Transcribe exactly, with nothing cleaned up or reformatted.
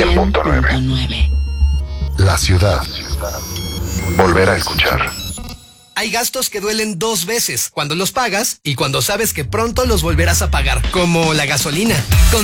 cien punto nueve. La ciudad. Volver a escuchar. Hay gastos que duelen dos veces, cuando los pagas y cuando sabes que pronto los volverás a pagar, como la gasolina. Con